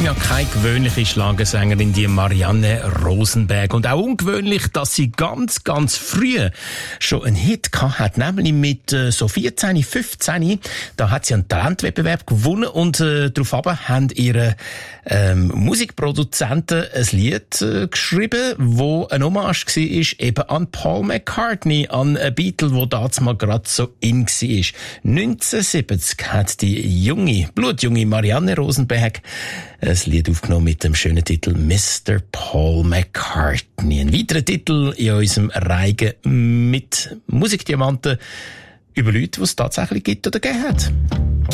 ja keine gewöhnliche Schlagersängerin, die Marianne Rosenberg. Und auch ungewöhnlich, dass sie ganz, ganz früh schon einen Hit gehabt hat, nämlich mit so 14, 15. Da hat sie einen Talentwettbewerb gewonnen und daraufhin haben ihre Musikproduzenten ein Lied geschrieben, wo ein Hommage war eben an Paul McCartney, an einen Beatle, der damals mal gerade so in war. 1970 hat die blutjunge Marianne Rosenberg ein Lied aufgenommen mit dem schönen Titel Mr. Paul McCartney. Ein weiterer Titel in unserem Reigen mit Musikdiamanten über Leute, die es tatsächlich gibt oder gegeben hat.